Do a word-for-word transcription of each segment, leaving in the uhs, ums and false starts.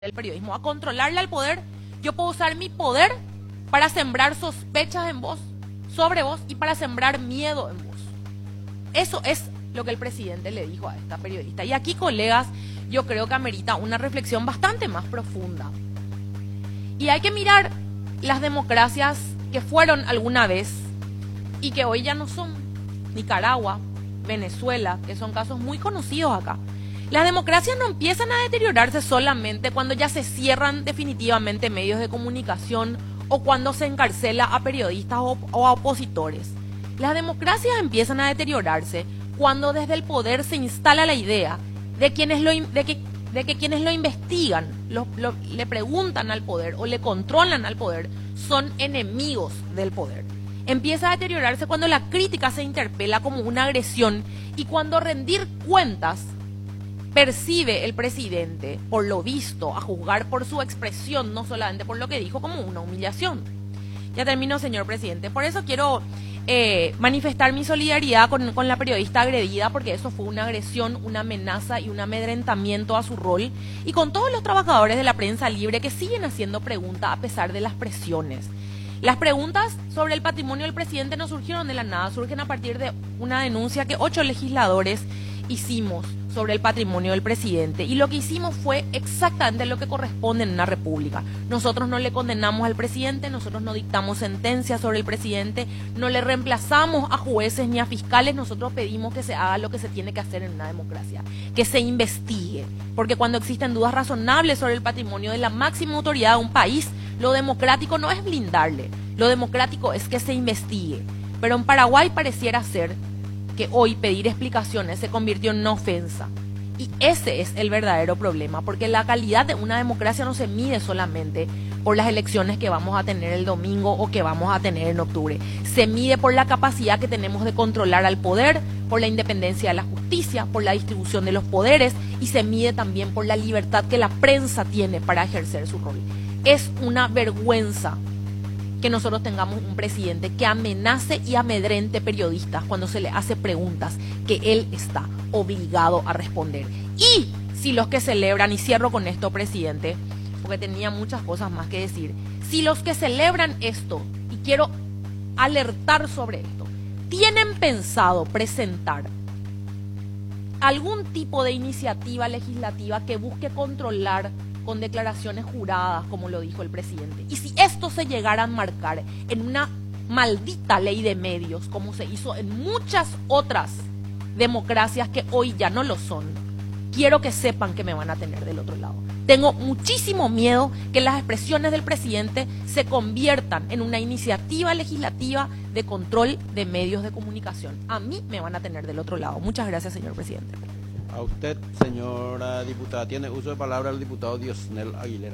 del periodismo, a controlarle al poder. Yo puedo usar mi poder para sembrar sospechas en vos, sobre vos, y para sembrar miedo en vos. Eso es lo que el presidente le dijo a esta periodista. Y aquí, colegas, yo creo que amerita una reflexión bastante más profunda. Y hay que mirar las democracias que fueron alguna vez y que hoy ya no son. Nicaragua, Venezuela, que son casos muy conocidos acá. Las democracias no empiezan a deteriorarse solamente cuando ya se cierran definitivamente medios de comunicación o cuando se encarcela a periodistas o, o a opositores. Las democracias empiezan a deteriorarse cuando desde el poder se instala la idea de, quienes lo, de, que, de que quienes lo investigan, lo, lo, le preguntan al poder o le controlan al poder, son enemigos del poder. Empieza a deteriorarse cuando la crítica se interpela como una agresión y cuando rendir cuentas percibe el presidente, por lo visto, a juzgar por su expresión, no solamente por lo que dijo, como una humillación. Ya termino, señor presidente. Por eso quiero eh, manifestar mi solidaridad con, con la periodista agredida, porque eso fue una agresión, una amenaza y un amedrentamiento a su rol, y con todos los trabajadores de la prensa libre que siguen haciendo preguntas a pesar de las presiones. Las preguntas sobre el patrimonio del presidente no surgieron de la nada, surgen a partir de una denuncia que ocho legisladores hicimos sobre el patrimonio del presidente, y lo que hicimos fue exactamente lo que corresponde en una república. Nosotros no le condenamos al presidente, nosotros no dictamos sentencias sobre el presidente, no le reemplazamos a jueces ni a fiscales, nosotros pedimos que se haga lo que se tiene que hacer en una democracia, que se investigue, porque cuando existen dudas razonables sobre el patrimonio de la máxima autoridad de un país, lo democrático no es blindarle, lo democrático es que se investigue. Pero en Paraguay pareciera ser que hoy pedir explicaciones se convirtió en una ofensa. Y ese es el verdadero problema, porque la calidad de una democracia no se mide solamente por las elecciones que vamos a tener el domingo o que vamos a tener en octubre. Se mide por la capacidad que tenemos de controlar al poder, por la independencia de la justicia, por la distribución de los poderes, y se mide también por la libertad que la prensa tiene para ejercer su rol. Es una vergüenza que nosotros tengamos un presidente que amenace y amedrente periodistas cuando se le hace preguntas que él está obligado a responder. Y si los que celebran, y cierro con esto, presidente, porque tenía muchas cosas más que decir, si los que celebran esto, y quiero alertar sobre esto, tienen pensado presentar algún tipo de iniciativa legislativa que busque controlar con declaraciones juradas, como lo dijo el presidente, y si esto se llegara a marcar en una maldita ley de medios, como se hizo en muchas otras democracias que hoy ya no lo son, quiero que sepan que me van a tener del otro lado. Tengo muchísimo miedo que las expresiones del presidente se conviertan en una iniciativa legislativa de control de medios de comunicación. A mí me van a tener del otro lado. Muchas gracias, señor presidente. A usted, señora diputada, tiene uso de palabra el diputado Diosnel Aguilera.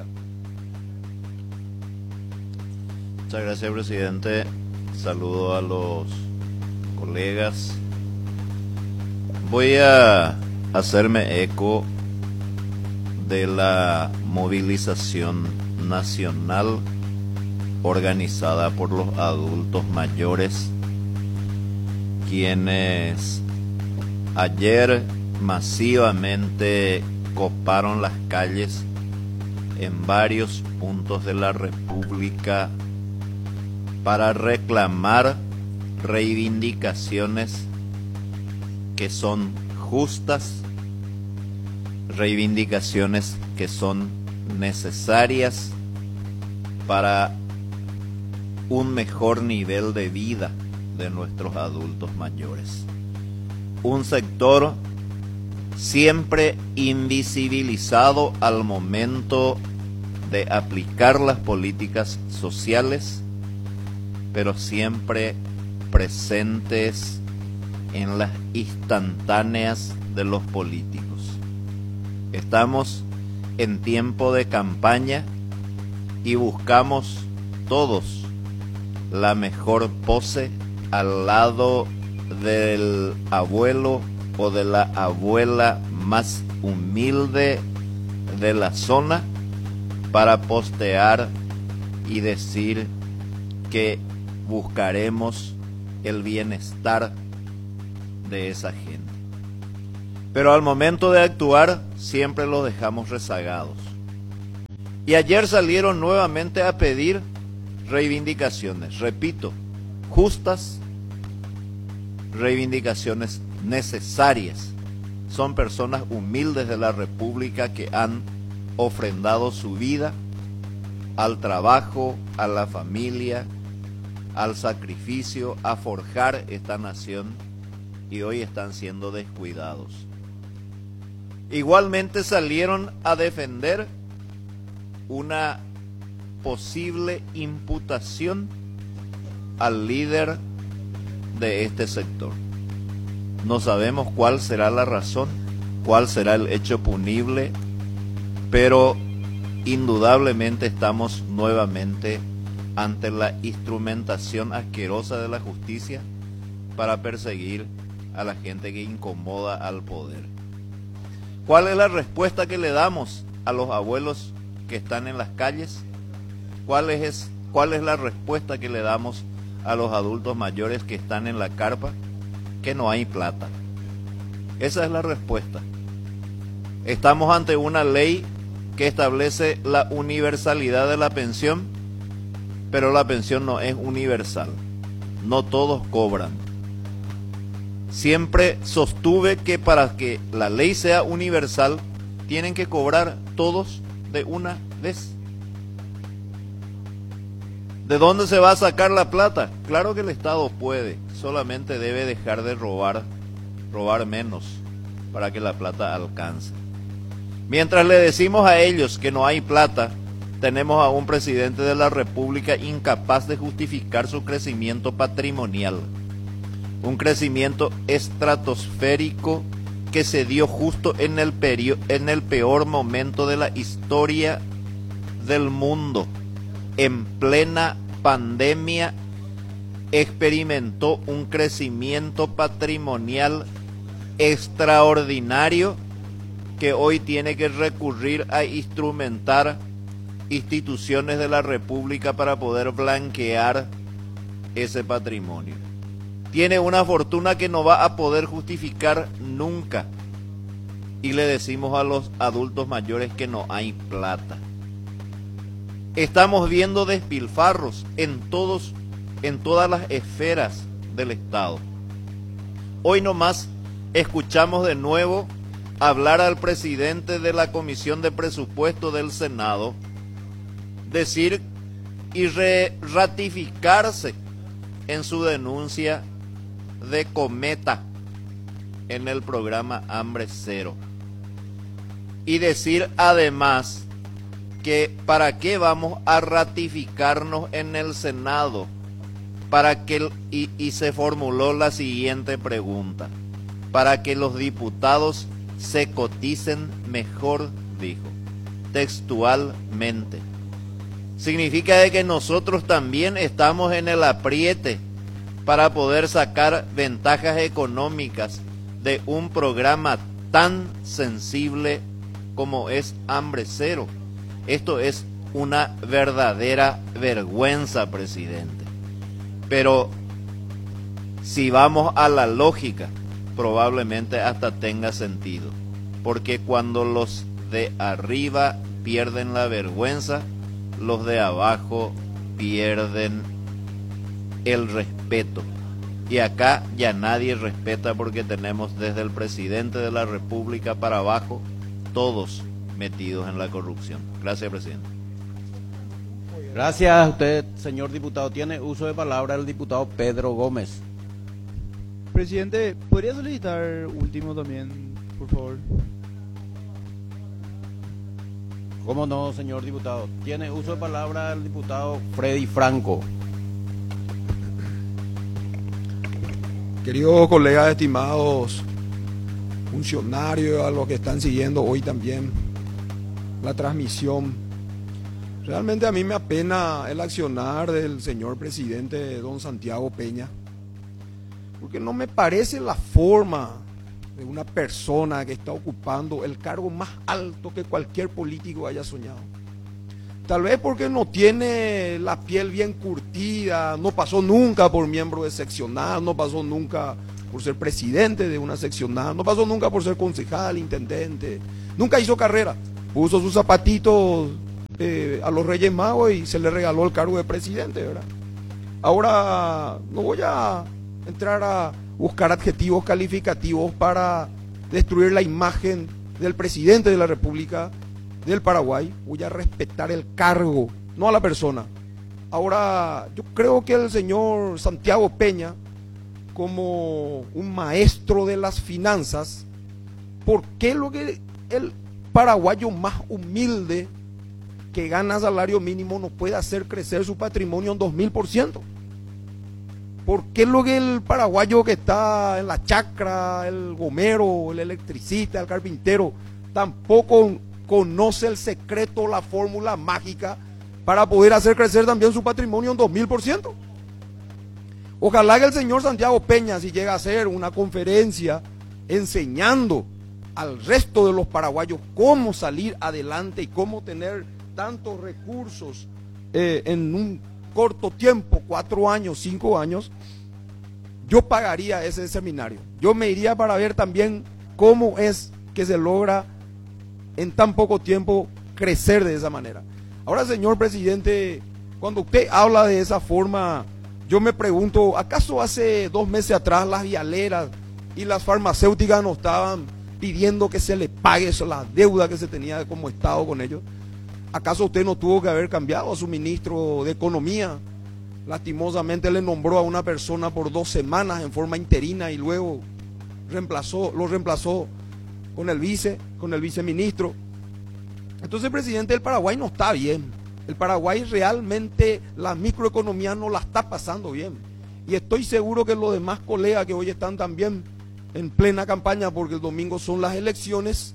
Muchas gracias, presidente. Saludo a los colegas. Voy a hacerme eco de la movilización nacional organizada por los adultos mayores, quienes ayer masivamente coparon las calles en varios puntos de la República para reclamar reivindicaciones que son justas, reivindicaciones que son necesarias para un mejor nivel de vida de nuestros adultos mayores. Un sector siempre invisibilizado al momento de aplicar las políticas sociales, pero siempre presentes en las instantáneas de los políticos. Estamos en tiempo de campaña y buscamos todos la mejor pose al lado del abuelo o de la abuela más humilde de la zona para postear y decir que buscaremos el bienestar de esa gente. Pero al momento de actuar siempre los dejamos rezagados. Y ayer salieron nuevamente a pedir reivindicaciones, repito, justas, reivindicaciones necesarias. Son personas humildes de la República que han ofrendado su vida al trabajo, a la familia, al sacrificio, a forjar esta nación, y hoy están siendo descuidados. Igualmente salieron a defender una posible imputación al líder de este sector. No sabemos cuál será la razón, cuál será el hecho punible, pero indudablemente estamos nuevamente ante la instrumentación asquerosa de la justicia para perseguir a la gente que incomoda al poder. ¿Cuál es la respuesta que le damos a los abuelos que están en las calles? ¿Cuál es, cuál es la respuesta que le damos a los adultos mayores que están en la carpa? Que no hay plata. Esa es la respuesta. Estamos ante una ley que establece la universalidad de la pensión, pero la pensión no es universal. No todos cobran. Siempre sostuve que para que la ley sea universal, tienen que cobrar todos de una vez. ¿De dónde se va a sacar la plata? Claro que el Estado puede, solamente debe dejar de robar, robar menos, para que la plata alcance. Mientras le decimos a ellos que no hay plata, tenemos a un presidente de la República incapaz de justificar su crecimiento patrimonial. Un crecimiento estratosférico que se dio justo en el, perio, en el peor momento de la historia del mundo. En plena pandemia experimentó un crecimiento patrimonial extraordinario que hoy tiene que recurrir a instrumentar instituciones de la República para poder blanquear ese patrimonio. Tiene una fortuna que no va a poder justificar nunca. Y le decimos a los adultos mayores que no hay plata. Estamos viendo despilfarros en todos, en todas las esferas del Estado. Hoy nomás escuchamos de nuevo hablar al presidente de la Comisión de Presupuesto del Senado, decir y re ratificarse en su denuncia de Cometa en el programa Hambre Cero. Y decir además que para qué vamos a ratificarnos en el Senado, para que y, y se formuló la siguiente pregunta: para que los diputados se coticen mejor, dijo textualmente. Significa de que nosotros también estamos en el apriete para poder sacar ventajas económicas de un programa tan sensible como es Hambre Cero. Esto es una verdadera vergüenza, presidente. Pero si vamos a la lógica, probablemente hasta tenga sentido. Porque cuando los de arriba pierden la vergüenza, los de abajo pierden el respeto. Y acá ya nadie respeta, porque tenemos desde el presidente de la República para abajo, todos metidos en la corrupción. Gracias, presidente. Gracias a usted, señor diputado. Tiene uso de palabra el diputado Pedro Gómez. Presidente, ¿podría solicitar último también, por favor? ¿Cómo no, señor diputado? Tiene uso de palabra el diputado Freddy Franco. Queridos colegas estimados, funcionarios, a los que están siguiendo hoy también la transmisión, realmente a mí me apena el accionar del señor presidente don Santiago Peña, porque no me parece la forma de una persona que está ocupando el cargo más alto que cualquier político haya soñado. Tal vez porque no tiene la piel bien curtida, no pasó nunca por miembro de seccional, no pasó nunca por ser presidente de una seccional, no pasó nunca por ser concejal, intendente, nunca hizo carrera, puso sus zapatitos eh, a los Reyes Magos y se le regaló el cargo de presidente, ¿verdad? Ahora no voy a entrar a buscar adjetivos calificativos para destruir la imagen del presidente de la República del Paraguay. Voy a respetar el cargo, no a la persona. Ahora, yo creo que el señor Santiago Peña, como un maestro de las finanzas, ¿por qué lo que el paraguayo más humilde que gana salario mínimo no puede hacer crecer su patrimonio en dos mil por ciento? ¿Por qué lo que el paraguayo que está en la chacra, el gomero, el electricista, el carpintero, tampoco conoce el secreto, la fórmula mágica para poder hacer crecer también su patrimonio en dos mil por ciento? Ojalá que el señor Santiago Peña, si llega a hacer una conferencia enseñando al resto de los paraguayos cómo salir adelante y cómo tener tantos recursos eh, en un corto tiempo, cuatro años, cinco años, yo pagaría ese seminario. Yo me iría para ver también cómo es que se logra en tan poco tiempo crecer de esa manera. Ahora, señor presidente, cuando usted habla de esa forma, yo me pregunto, ¿acaso hace dos meses atrás las vialeras y las farmacéuticas nos estaban pidiendo que se le pague la deuda que se tenía como Estado con ellos? ¿Acaso usted no tuvo que haber cambiado a su ministro de Economía? Lastimosamente le nombró a una persona por dos semanas en forma interina y luego reemplazó, lo reemplazó con el vice, con el viceministro. Entonces, presidente, el Paraguay no está bien. El Paraguay realmente la microeconomía no la está pasando bien. Y estoy seguro que los demás colegas que hoy están también en plena campaña, porque el domingo son las elecciones,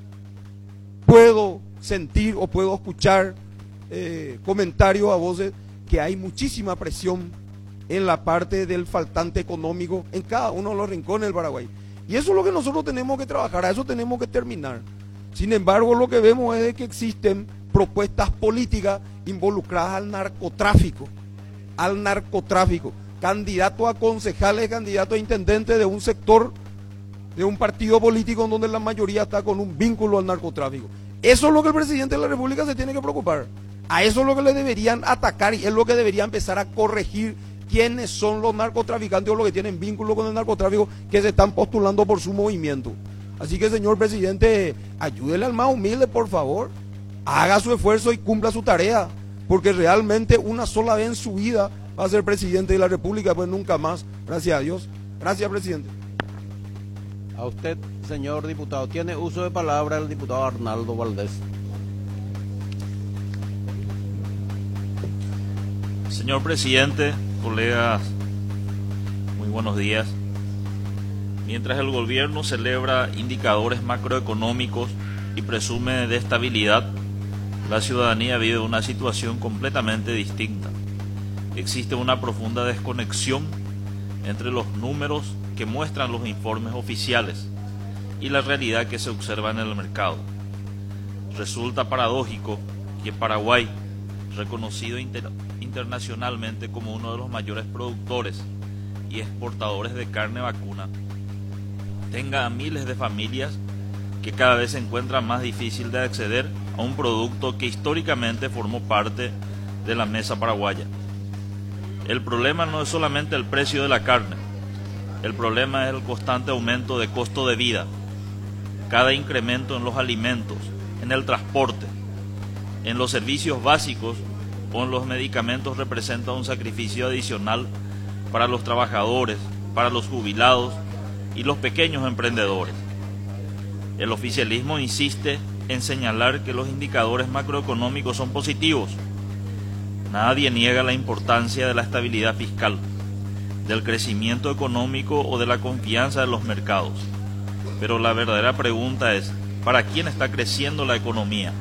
puedo sentir o puedo escuchar eh, comentarios a voces que hay muchísima presión en la parte del faltante económico en cada uno de los rincones del Paraguay. Y eso es lo que nosotros tenemos que trabajar, a eso tenemos que terminar. Sin embargo, lo que vemos es de que existen propuestas políticas involucradas al narcotráfico, al narcotráfico, candidatos a concejales, candidatos a intendentes de un sector, de un partido político en donde la mayoría está con un vínculo al narcotráfico. Eso es lo que el presidente de la República se tiene que preocupar. A eso es lo que le deberían atacar y es lo que debería empezar a corregir quiénes son los narcotraficantes o los que tienen vínculo con el narcotráfico que se están postulando por su movimiento. Así que, señor presidente, ayúdele al más humilde, por favor. Haga su esfuerzo y cumpla su tarea, porque realmente una sola vez en su vida va a ser presidente de la República, pues nunca más. Gracias a Dios. Gracias, presidente. A usted, señor diputado, tiene uso de palabra el diputado Arnaldo Valdés. Señor presidente, colegas, muy buenos días. Mientras el gobierno celebra indicadores macroeconómicos y presume de estabilidad, la ciudadanía vive una situación completamente distinta. Existe una profunda desconexión entre los números que muestran los informes oficiales y la realidad que se observa en el mercado. Resulta paradójico que Paraguay, reconocido inter- internacionalmente como uno de los mayores productores y exportadores de carne vacuna, tenga a miles de familias que cada vez se encuentra más difícil de acceder a un producto que históricamente formó parte de la mesa paraguaya. El problema no es solamente el precio de la carne, el problema es el constante aumento de costo de vida. Cada incremento en los alimentos, en el transporte, en los servicios básicos o en los medicamentos representa un sacrificio adicional para los trabajadores, para los jubilados y los pequeños emprendedores. El oficialismo insiste en señalar que los indicadores macroeconómicos son positivos. Nadie niega la importancia de la estabilidad fiscal, del crecimiento económico o de la confianza de los mercados. Pero la verdadera pregunta es, ¿para quién está creciendo la economía?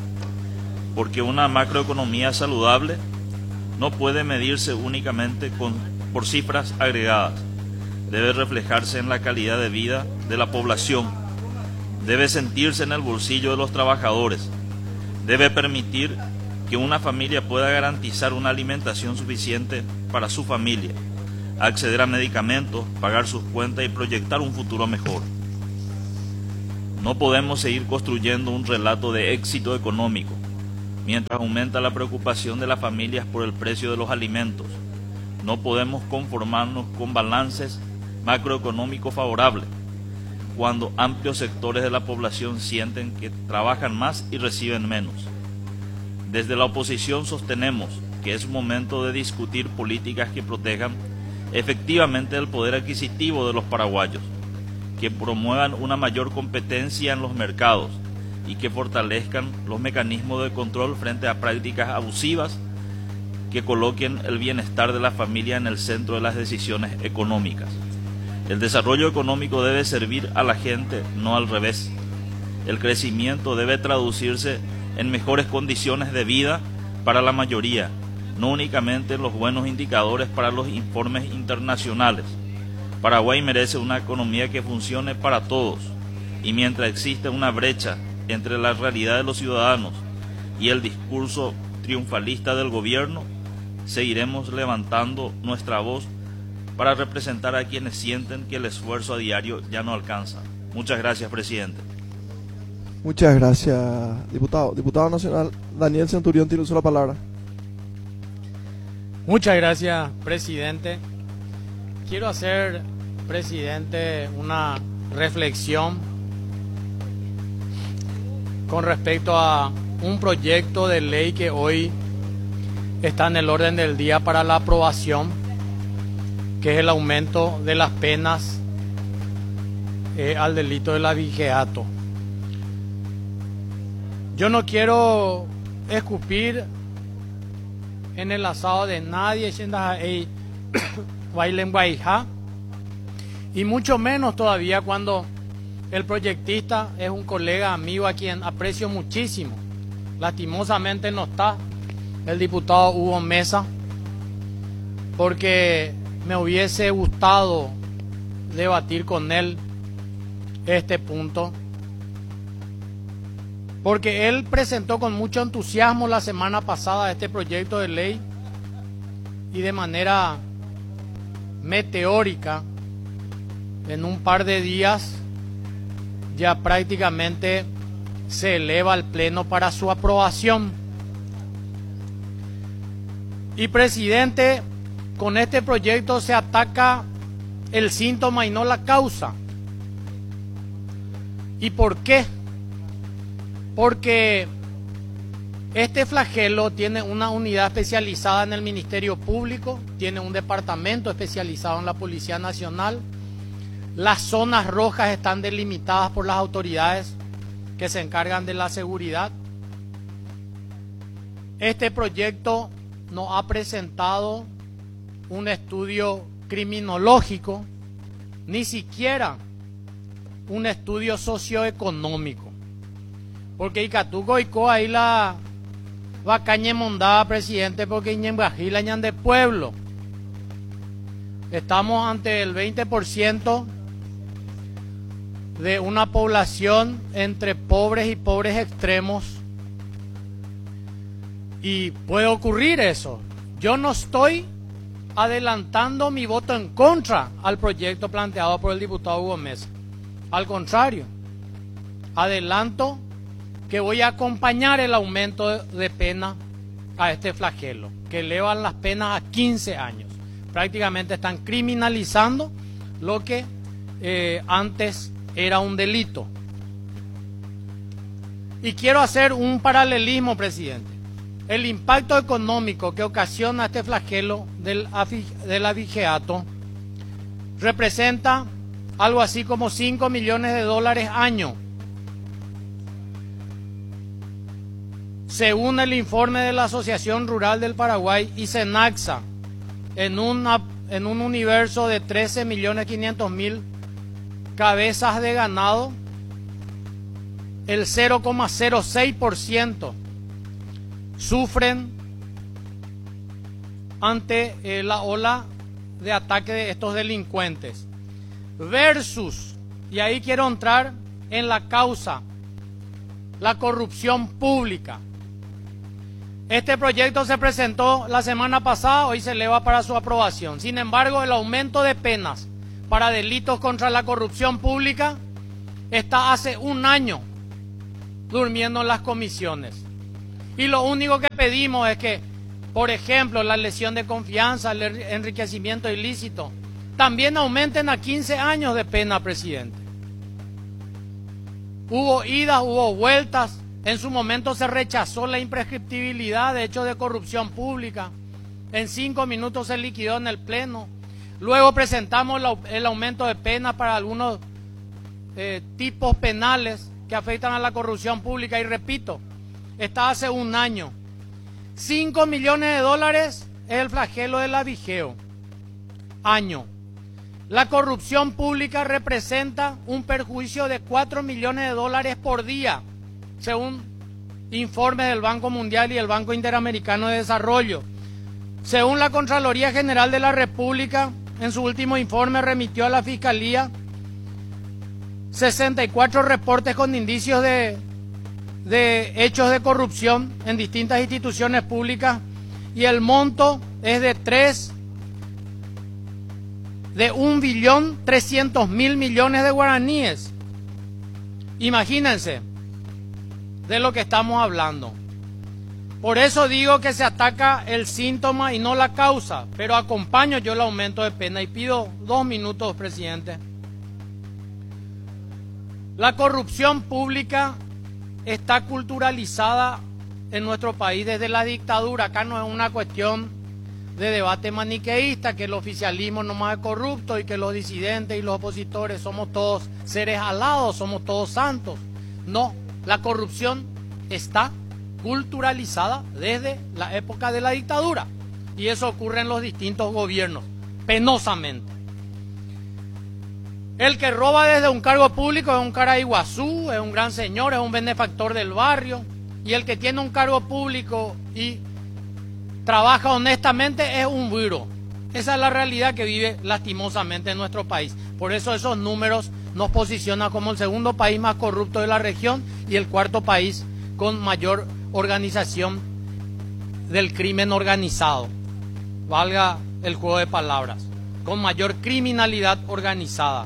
Porque una macroeconomía saludable no puede medirse únicamente con, por cifras agregadas. Debe reflejarse en la calidad de vida de la población, debe sentirse en el bolsillo de los trabajadores, debe permitir que una familia pueda garantizar una alimentación suficiente para su familia, acceder a medicamentos, pagar sus cuentas y proyectar un futuro mejor. No podemos seguir construyendo un relato de éxito económico mientras aumenta la preocupación de las familias por el precio de los alimentos. No podemos conformarnos con balances macroeconómicos favorables, cuando amplios sectores de la población sienten que trabajan más y reciben menos. Desde la oposición sostenemos que es momento de discutir políticas que protejan efectivamente el poder adquisitivo de los paraguayos, que promuevan una mayor competencia en los mercados y que fortalezcan los mecanismos de control frente a prácticas abusivas que coloquen el bienestar de la familia en el centro de las decisiones económicas. El desarrollo económico debe servir a la gente, no al revés. El crecimiento debe traducirse en mejores condiciones de vida para la mayoría, no únicamente en los buenos indicadores para los informes internacionales. Paraguay merece una economía que funcione para todos, y mientras existe una brecha entre la realidad de los ciudadanos y el discurso triunfalista del gobierno, seguiremos levantando nuestra voz para representar a quienes sienten que el esfuerzo a diario ya no alcanza. Muchas gracias, presidente. Muchas gracias, diputado. Diputado nacional Daniel Centurión tiene uso la palabra. Muchas gracias, presidente. Quiero hacer, presidente, una reflexión con respecto a un proyecto de ley que hoy está en el orden del día para la aprobación, que es el aumento de las penas eh, al delito del abigeato. Yo no quiero escupir en el asado de nadie, y mucho menos todavía cuando el proyectista es un colega amigo a quien aprecio muchísimo. Lastimosamente no está el diputado Hugo Mesa, porque me hubiese gustado debatir con él este punto, porque él presentó con mucho entusiasmo la semana pasada este proyecto de ley y de manera meteórica, en un par de días ya prácticamente se eleva al Pleno para su aprobación. Y, presidente, con este proyecto se ataca el síntoma y no la causa. ¿Y por qué? Porque este flagelo tiene una unidad especializada en el Ministerio Público, tiene un departamento especializado en la Policía Nacional. Las zonas rojas están delimitadas por las autoridades que se encargan de la seguridad. Este proyecto no ha presentado un estudio criminológico, ni siquiera un estudio socioeconómico. Porque Icatuco y Co ahí la vacañe mondada, presidente, porque Iñembajila ñan de pueblo. Estamos ante el veinte por ciento de una población entre pobres y pobres extremos, y puede ocurrir eso. Yo no estoy adelantando mi voto en contra al proyecto planteado por el diputado Hugo Mesa. Al contrario, adelanto que voy a acompañar el aumento de pena a este flagelo, que elevan las penas a quince años. Prácticamente están criminalizando lo que eh, antes era un delito. Y quiero hacer un paralelismo, presidente. El impacto económico que ocasiona este flagelo del, del abigeato representa algo así como cinco millones de dólares año. Según el informe de la Asociación Rural del Paraguay y Senaxa, en, una, en un universo de trece millones quinientos mil cabezas de ganado, el cero coma cero seis por ciento sufren ante eh, la ola de ataque de estos delincuentes. Versus, y ahí quiero entrar en la causa, la corrupción pública. Este proyecto se presentó la semana pasada, hoy se eleva para su aprobación. Sin embargo, el aumento de penas para delitos contra la corrupción pública está hace un año durmiendo en las comisiones. Y lo único que pedimos es que, por ejemplo, la lesión de confianza, el enriquecimiento ilícito, también aumenten a quince años de pena, presidente. Hubo idas, hubo vueltas. En su momento se rechazó la imprescriptibilidad de hechos de corrupción pública. En cinco minutos se liquidó en el Pleno. Luego presentamos el aumento de pena para algunos eh, tipos penales que afectan a la corrupción pública. Y repito, está hace un año. cinco millones de dólares es el flagelo del avigeo. Año. La corrupción pública representa un perjuicio de cuatro millones de dólares por día, según informes del Banco Mundial y el Banco Interamericano de Desarrollo. Según la Contraloría General de la República, en su último informe remitió a la Fiscalía sesenta y cuatro reportes con indicios de, de hechos de corrupción en distintas instituciones públicas, y el monto es de tres de un billón trescientos mil millones de guaraníes. Imagínense de lo que estamos hablando. Por eso digo que se ataca el síntoma y no la causa, pero acompaño yo el aumento de pena y pido dos minutos, presidente. La corrupción pública está culturalizada en nuestro país desde la dictadura. Acá no es una cuestión de debate maniqueísta, que el oficialismo nomás es corrupto y que los disidentes y los opositores somos todos seres alados, somos todos santos. No, la corrupción está culturalizada desde la época de la dictadura, y eso ocurre en los distintos gobiernos, penosamente. El que roba desde un cargo público es un caraiguazú, es un gran señor, es un benefactor del barrio, y el que tiene un cargo público y trabaja honestamente es un buiro. Esa es la realidad que vive lastimosamente en nuestro país. Por eso esos números nos posicionan como el segundo país más corrupto de la región y el cuarto país con mayor organización del crimen organizado. Valga el juego de palabras. Con mayor criminalidad organizada.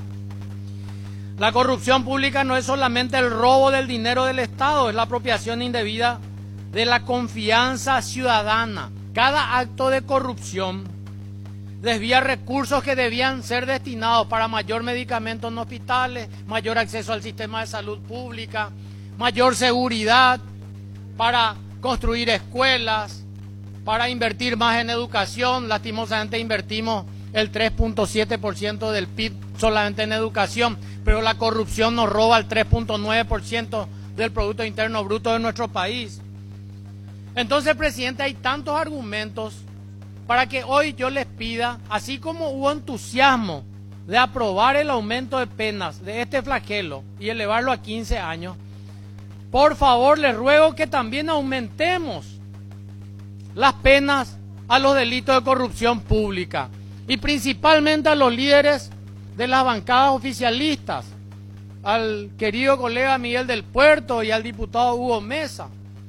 La corrupción pública no es solamente el robo del dinero del Estado, es la apropiación indebida de la confianza ciudadana. Cada acto de corrupción desvía recursos que debían ser destinados para mayor medicamento en hospitales, mayor acceso al sistema de salud pública, mayor seguridad, para construir escuelas, para invertir más en educación. Lastimosamente invertimos el tres punto siete por ciento del P I B solamente en educación, pero la corrupción nos roba el tres punto nueve por ciento del Producto Interno Bruto de nuestro país. Entonces, presidente, hay tantos argumentos para que hoy yo les pida, así como hubo entusiasmo de aprobar el aumento de penas de este flagelo y elevarlo a quince años, por favor les ruego que también aumentemos las penas a los delitos de corrupción pública y principalmente a los líderes de las bancadas oficialistas, al querido colega Miguel del Puerto y al diputado Hugo Mesa,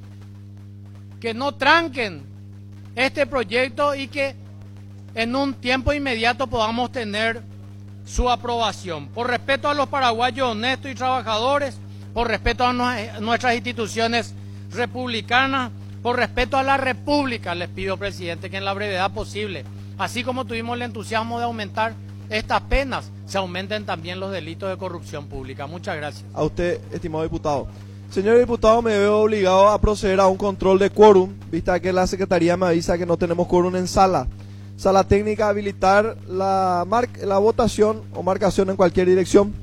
que no tranquen este proyecto y que en un tiempo inmediato podamos tener su aprobación. Por respeto a los paraguayos honestos y trabajadores, por respeto a nuestras instituciones republicanas, por respeto a la República, les pido, presidente, que en la brevedad posible, así como tuvimos el entusiasmo de aumentar estas penas, se aumenten también los delitos de corrupción pública. Muchas gracias. A usted, estimado diputado. Señor diputado, me veo obligado a proceder a un control de quórum, vista que la Secretaría me avisa que no tenemos quórum en sala. Sala técnica, habilitar la, mar la votación o marcación en cualquier dirección.